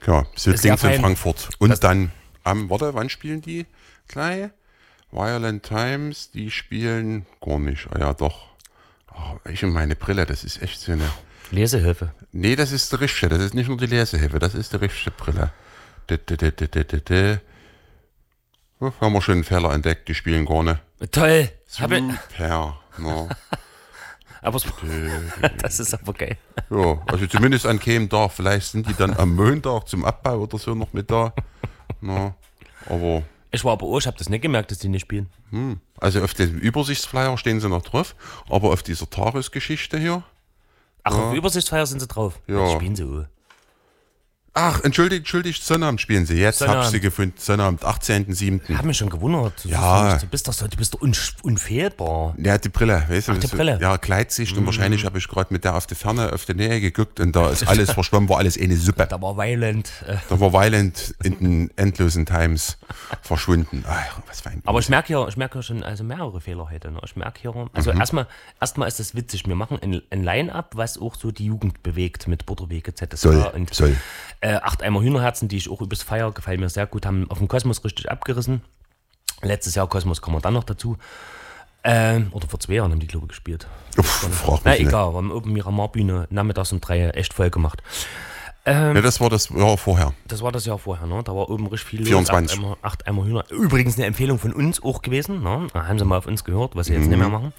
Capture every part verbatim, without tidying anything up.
Ja, Südlinks in Frankfurt. Und das dann am, warte, wann spielen die gleich? Violent Times, die spielen gar nicht. Ah ja, doch. Oh, ich und meine Brille, das ist echt so eine... Lesehilfe. Nee, das ist die richtige, das ist nicht nur die Lesehilfe, das ist die richtige Brille. De, de, de, de, de, de, de. Oh, haben wir schon einen Fehler entdeckt, die spielen gar nicht. Toll. Super, no. Aber es, das ist aber geil. Ja, also zumindest an keinem Tag. Vielleicht sind die dann am Montag zum Abbau oder so noch mit da. No. Aber... Ich war aber auch, ich habe das nicht gemerkt, dass die nicht spielen. Hm. Also auf dem Übersichtsflyer stehen sie noch drauf, aber auf dieser Tagesgeschichte hier... Ach, ja. auf Übersichtsfeier sind sie drauf. Ja. Das spielen sie auch. Ach, entschuldigt, entschuldigt, Sonnabend spielen sie. Jetzt Sonnabend. hab ich sie gefunden. Sonnabend, achtzehnten siebten Ich habe mich schon gewundert. Du, Ja. du bist doch so, du bist doch un, unfehlbar. Ja, die Brille, weißt du? Ach, die so, Brille. Ja, Gleitsicht und wahrscheinlich habe ich gerade mit der auf die Ferne, auf die Nähe geguckt und da ist alles verschwommen, war alles eine Suppe. Da war Violent. Äh. Da war Violent in den endlosen Times verschwunden. Ach, was für ein Aber ich merke ja, ich merke ja schon also mehrere Fehler heute. Ne? Ich merke hier, also Mhm. erstmal, erstmal ist das witzig. Wir machen ein, ein Line-Up, was auch so die Jugend bewegt mit Butterwege, Z S K Soll, und soll. Äh, acht Eimer Hühnerherzen, die ich auch übers Feier, gefallen mir sehr gut, haben auf dem Kosmos richtig abgerissen. Letztes Jahr Kosmos kam dann noch dazu. Ähm, oder vor zwei Jahren haben die, glaube ich, gespielt. Uff, frag Na mich nicht. egal, wir haben oben Miramar-Bühne nachmittags um drei echt voll gemacht. Ähm, Ja, das war das Jahr vorher. Das war das Jahr vorher, ne? Da war oben richtig viel los. vierundzwanzig. Acht Eimer, acht Eimer Hühner. Übrigens eine Empfehlung von uns auch gewesen, ne? Da haben sie mal auf uns gehört, was sie jetzt Mhm. nicht mehr machen.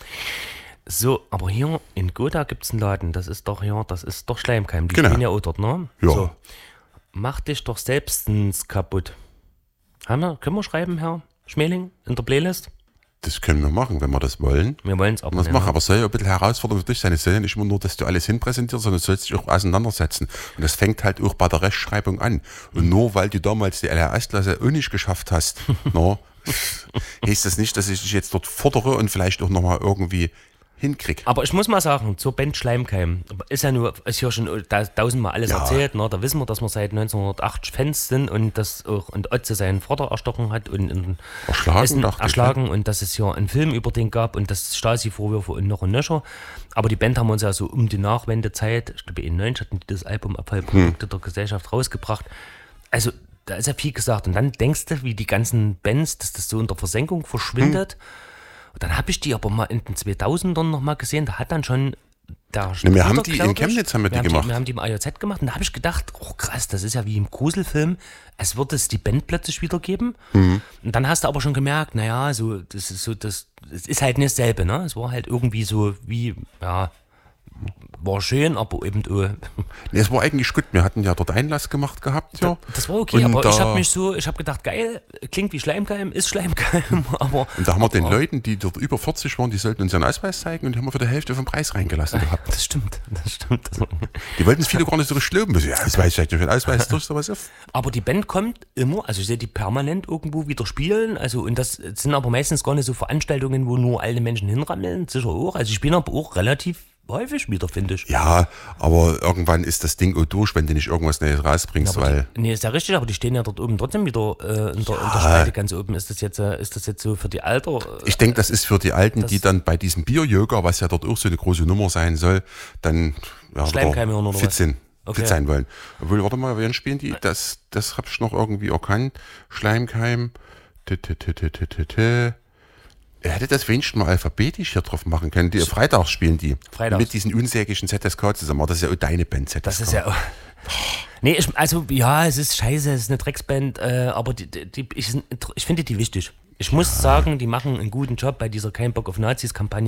So, aber hier in Gotha gibt es einen Laden, das ist doch hier, das ist doch Schleimkeim. Die Genau. stehen ja auch dort, ne? Ja. So. Mach dich doch selbstens kaputt. Haben wir, können wir schreiben, Herr Schmeling, in der Playlist? Das können wir machen, wenn wir das wollen. Wir wollen es aber Was nicht, machen, ne? aber es soll ja ein bisschen Herausforderung für dich sein. Es soll ja nicht immer nur, dass du alles hinpräsentierst, sondern du sollst dich auch auseinandersetzen. Und das fängt halt auch bei der Rechtschreibung an. Und nur weil du damals die L R S-Klasse auch nicht geschafft hast, no, heißt das nicht, dass ich dich jetzt dort fordere und vielleicht auch nochmal irgendwie hinkrieg. Aber ich muss mal sagen, zur Band Schleimkeim, ist ja nur, ist hier schon da, tausendmal alles Ja. erzählt, ne? Da wissen wir, dass wir seit neunzehnhundertachtzig Fans sind und dass auch und Otze seinen Vater erstochen hat und in, Erschlagen, ist ein- dachte ich, erschlagen und dass es hier einen Film über den gab und dass Stasi-Vorwürfe und noch und nöcher. Aber die Band haben wir uns ja so um die Nachwendezeit, ich glaube in neunzig hatten die das Album Abfallprodukte Hm. der Gesellschaft rausgebracht. Also da ist ja viel gesagt und dann denkst du, wie die ganzen Bands, dass das so in der Versenkung verschwindet. Hm. Und dann habe ich die aber mal in den zweitausendern noch mal gesehen, da hat dann schon der Ne, wir haben Bruder, die in glaub ich, Chemnitz haben wir die haben gemacht. Die, wir haben die im A J Z gemacht und da habe ich gedacht, oh krass, das ist ja wie im Gruselfilm, als würde es die Band plötzlich wieder geben. Mhm. Und dann hast du aber schon gemerkt, naja, so, das ist so, das, es ist halt nicht dasselbe, ne? Es war halt irgendwie so wie, ja, war schön, aber eben oh, Nee, es war eigentlich gut. Wir hatten ja dort Einlass gemacht gehabt. Ja. das war okay, Und aber da, ich habe mich so, ich habe gedacht, geil, klingt wie Schleimkeim, ist Schleimkeim, aber Und da haben wir den aber- Leuten, die dort über vierzig waren, die sollten uns ihren Ausweis zeigen und die haben wir für die Hälfte vom Preis reingelassen gehabt. das stimmt, das stimmt. Das war, Die wollten es viele gar nicht so richtig glauben. Ja, Ausweis, zeigt euch den Ausweis, durch sowas auf. Aber die Band kommt immer, also ich sehe die permanent irgendwo wieder spielen, also und das sind aber meistens gar nicht so Veranstaltungen, wo nur alte Menschen hinrammeln, sicher auch. Also ich spiele aber auch relativ häufig wieder, finde ich. Ja, aber irgendwann ist das Ding auch durch, wenn du nicht irgendwas Neues rausbringst, aber weil... die, nee, ist ja richtig, aber die stehen ja dort oben trotzdem wieder äh, in, der, in der Spalte ganz oben. Ist das jetzt, äh, ist das jetzt so für die Alter? Äh, Ich denke, das ist für die Alten, das- die dann bei diesem Bier-Yoga, was ja dort auch so eine große Nummer sein soll, dann ja, Schleimkeim wieder hören oder fit was? sind, Okay. fit sein wollen. Obwohl, warte mal, wen spielen die? Das, das habe ich noch irgendwie erkannt. Schleimkeim. T -t -t -t -t -t -t. Er hätte das wenigstens mal alphabetisch hier drauf machen können. Die, Freitags spielen die. Freitags. Mit diesen unsäglichen Z S K zusammen. Das ist ja auch deine Band, Z S K. das ist ja. Nee, ich, also ja, es ist scheiße, es ist eine Drecksband, äh, aber die, die, die, ich, ich finde die wichtig. Ich muss sagen, die machen einen guten Job bei dieser Kein Bock auf Nazis-Kampagne.